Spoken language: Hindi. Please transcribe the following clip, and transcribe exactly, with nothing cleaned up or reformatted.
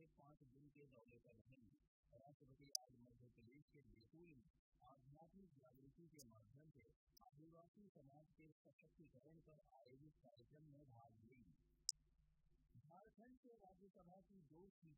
के पांच दिन के दौरे पर रहेंगे। राष्ट्रपति आज मध्य प्रदेश के बैतूल में आध्यात्मिक जागृति के माध्यम से आदिवासी समाज के सशक्तिकरण पर आयोजित कार्यक्रम में भाग लेंगे। झारखंड से राज्यसभा की दो सीटों